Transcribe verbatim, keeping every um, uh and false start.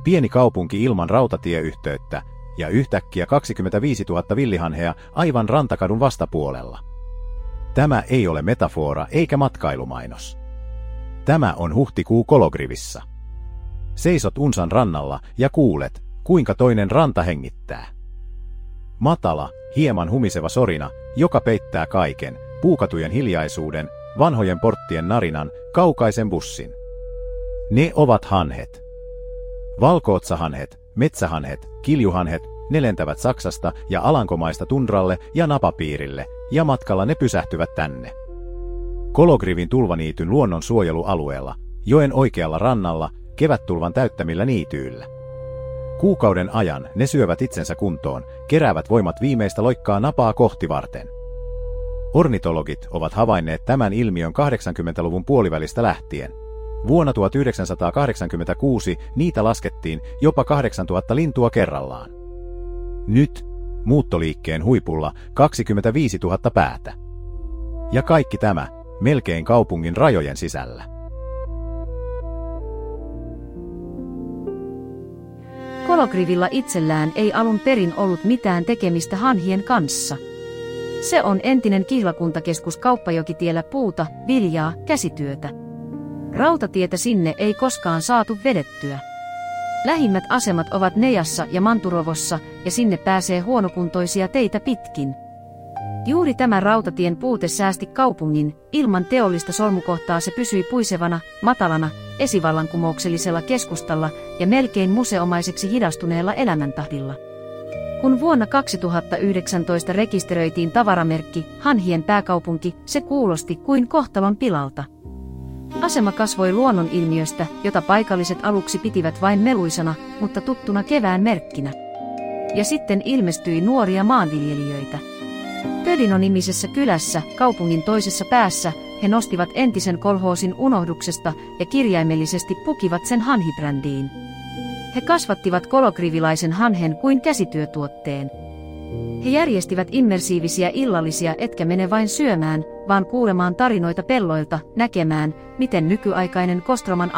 Pieni kaupunki ilman rautatieyhteyttä ja yhtäkkiä kaksikymmentäviisituhatta villihanhea aivan rantakadun vastapuolella. Tämä ei ole metafora eikä matkailumainos. Tämä on huhtikuu Kologrivissa. Seisot Unsan rannalla ja kuulet, kuinka toinen ranta hengittää. Matala, hieman humiseva sorina, joka peittää kaiken, puukatujen hiljaisuuden, vanhojen porttien narinan, kaukaisen bussin. Ne ovat hanhet. Valkootsahanhet, metsähanhet, kiljuhanhet, ne lentävät Saksasta ja Alankomaista tundralle ja napapiirille, ja matkalla ne pysähtyvät tänne. Kologrivin tulvaniityn luonnonsuojelualueella, joen oikealla rannalla, kevättulvan täyttämillä niityillä. Kuukauden ajan ne syövät itsensä kuntoon, keräävät voimat viimeistä loikkaa napaa kohti varten. Ornitologit ovat havainneet tämän ilmiön kahdeksankymmentäluvun puolivälistä lähtien. Vuonna tuhatyhdeksänsataakahdeksankymmentäkuusi niitä laskettiin jopa kahdeksantuhatta lintua kerrallaan. Nyt, muuttoliikkeen huipulla, kaksikymmentäviisituhatta päätä. Ja kaikki tämä, melkein kaupungin rajojen sisällä. Kologrivilla itsellään ei alun perin ollut mitään tekemistä hanhien kanssa. Se on entinen kihlakuntakeskus Kauppajokitiellä puuta, viljaa, käsityötä. Rautatietä sinne ei koskaan saatu vedettyä. Lähimmät asemat ovat Nejassa ja Manturovossa, ja sinne pääsee huonokuntoisia teitä pitkin. Juuri tämä rautatien puute säästi kaupungin, ilman teollista solmukohtaa se pysyi puisevana, matalana, esivallankumouksellisella keskustalla ja melkein museomaiseksi hidastuneella elämäntahdilla. Kun vuonna kaksituhattayhdeksäntoista rekisteröitiin tavaramerkki, hanhien pääkaupunki, se kuulosti kuin kohtalon pilalta. Asema kasvoi luonnonilmiöstä, jota paikalliset aluksi pitivät vain meluisana, mutta tuttuna kevään merkkinä. Ja sitten ilmestyi nuoria maanviljelijöitä. Pödino-nimisessä kylässä, kaupungin toisessa päässä, he nostivat entisen kolhoosin unohduksesta ja kirjaimellisesti pukivat sen hanhibrändiin. He kasvattivat kologrivilaisen hanhen kuin käsityötuotteen. He järjestivät immersiivisiä illallisia, etkä mene vain syömään, vaan kuulemaan tarinoita pelloilta, näkemään, miten nykyaikainen Kostroman